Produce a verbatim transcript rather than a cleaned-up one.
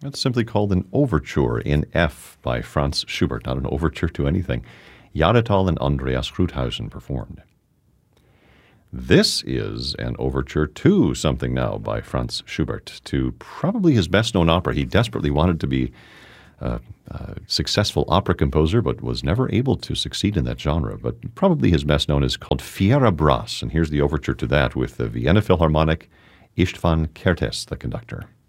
It's simply called an overture in F by Franz Schubert, not an overture to anything. Jahretal and Andreas Krauthausen performed. This is an overture to Something Now by Franz Schubert, to probably his best-known opera. He desperately wanted to be a, a successful opera composer, but was never able to succeed in that genre. But probably his best-known is called Fiera Brass, and here's the overture to that with the Vienna Philharmonic, István Kertész, the conductor.